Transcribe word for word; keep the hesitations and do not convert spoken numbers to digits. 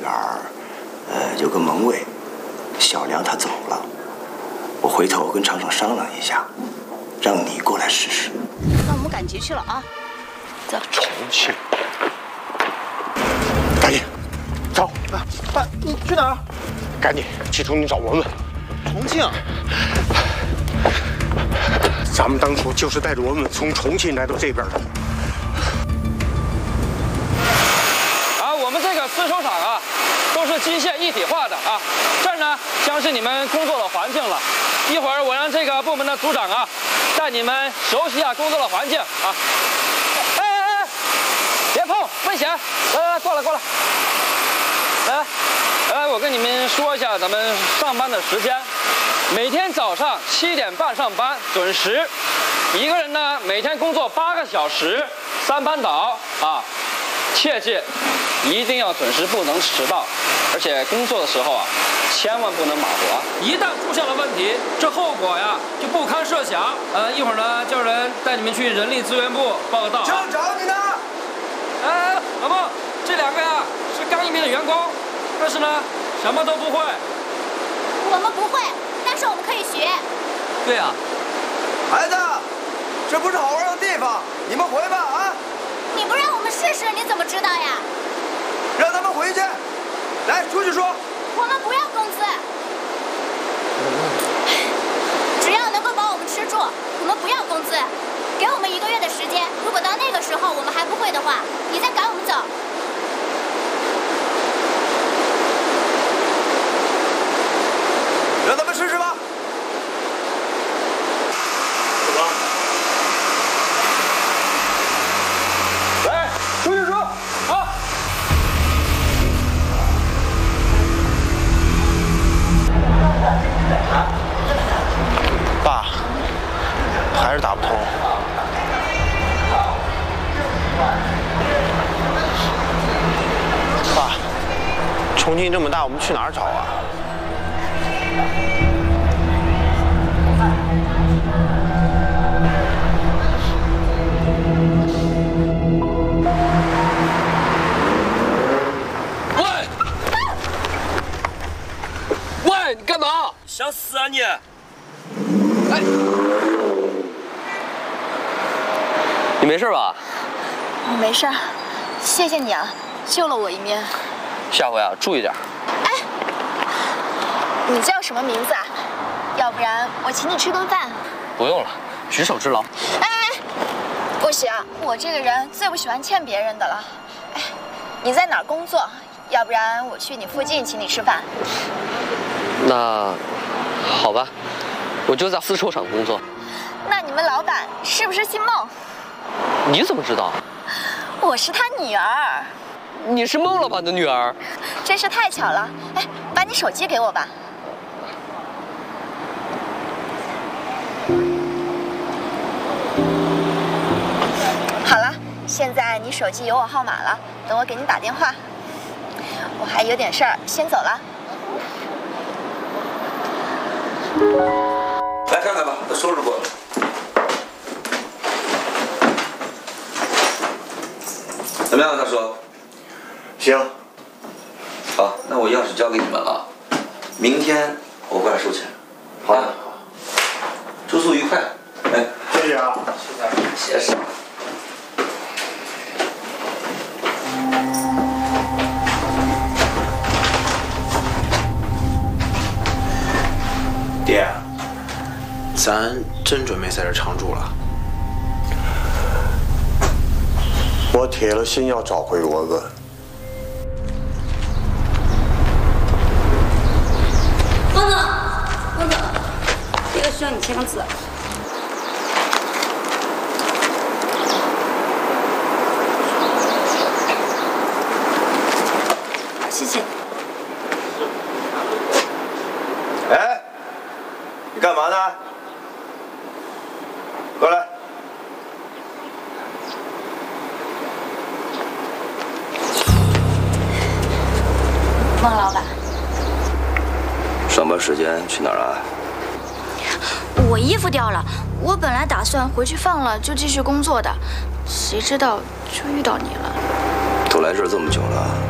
边呃有个门卫，小梁他走了，我回头跟厂长商量一下，让你过来试试。 那我们赶集去了啊！走。 重庆。赶紧走！ 爸，爸，你去哪儿？ 赶紧去重庆找文文。 重庆。 咱们当初就是带着文文从重庆来到这边的。 啊，我们这个丝绸厂啊，都是机械一体化的啊。这儿呢，将是你们工作的环境了。一会儿我让这个部门的组长啊，带你们熟悉一下工作的环境啊。哎哎哎，别碰，危险！来来来，过来过来。来来来，我跟你们说一下咱们上班的时间。 每天早上七点半上班，准时。一个人呢，每天工作八个小时，三班倒啊。切记，一定要准时，不能迟到。而且工作的时候啊，千万不能马虎啊！一旦出现了问题，这后果呀就不堪设想。呃，一会儿呢，叫人带你们去人力资源部报个到。 厂长，你呢？ 哎，老孟，这两个呀是刚应聘的员工，但是呢，什么都不会。 我们不会。 但是我们可以学。 对呀、啊， 孩子，这不是好玩的地方，你们回吧啊！ 你不让我们试试，你怎么知道呀？ 让他们回去。来，出去说。 我们不要工资，只要能够把我们吃住，我们不要工资。给我们一个月的时间，如果到那个时候我们还不会的话，你再赶我们走。 让他们试试吧。 走吧。 来，出去说啊！ 爸，还是打不通。爸，重庆这么大，我们去哪儿找啊？ 喂，喂，你干嘛？ 想死啊你！ 哎，你没事吧？ 我没事，谢谢你啊，救了我一命。 下回啊，注意点。 哎，你叫什么名字啊？要不然我请你吃顿饭。 不用了，举手之劳。 哎哎，不行，我这个人最不喜欢欠别人的了。哎，你在哪儿工作？要不然我去你附近请你吃饭。 那好吧，我就在丝绸厂工作。 那你们老板是不是姓孟？ 你怎么知道？ 我是他女儿。 你是孟老板的女儿？ 真是太巧了。哎，把你手机给我吧。好了，现在你手机有我号码了，等我给你打电话。我还有点事儿，先走了。 来看看吧，都收拾过了。怎么样，大叔？ 行。 好，那我钥匙交给你们了，明天我过来收钱。 好的。 住宿愉快。哎， 谢谢啊。 谢谢。 爹，咱真准备在这常住了？ 我铁了心要找回文文。 汪总，汪总，这个需要你签个字。谢谢。 哎，你干嘛呢？过来。 孟老板， 上班时间去哪儿啊？ 我衣服掉了，我本来打算回去放了就继续工作的，谁知道就遇到你了。 都来这儿这么久了，